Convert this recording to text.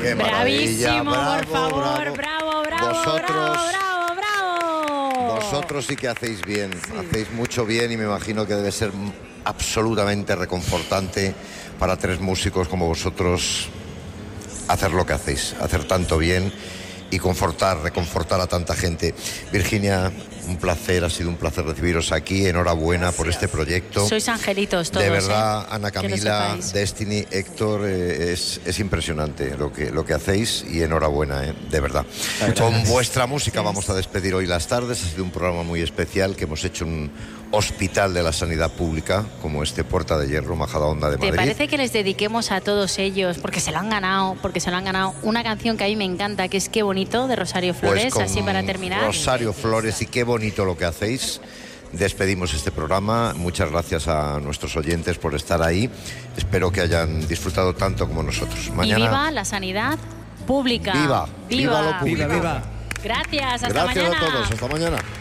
qué maravilla. Bravísimo, Bravo, por favor, bravo. bravo, Vosotros, bravo, bravo. Vosotros sí que hacéis bien, hacéis mucho bien y me imagino que debe ser absolutamente reconfortante para tres músicos como vosotros hacer lo que hacéis, hacer tanto bien y reconfortar a tanta gente. Virginia, un placer, ha sido un placer recibiros aquí, enhorabuena por este proyecto. Sois angelitos todos. De verdad, Ana que lo Camila, sepáis. Destiny, Héctor, es impresionante lo que hacéis y enhorabuena, de verdad. Con vuestra música vamos a despedir hoy las tardes. Ha sido un programa muy especial que hemos hecho en un hospital de la sanidad pública como este Puerta de Hierro, Majadahonda de Madrid. ¿Te parece que les dediquemos a todos ellos, porque se lo han ganado, una canción que a mí me encanta, que es Qué bonito, de Rosario Flores, Pues con así para terminar? Rosario Flores y Qué bonito lo que hacéis. Despedimos este programa. Muchas gracias a nuestros oyentes por estar ahí. Espero que hayan disfrutado tanto como nosotros. Mañana. Y viva la sanidad pública. Viva lo público. Viva. Gracias, hasta Gracias mañana. a todos. Hasta mañana.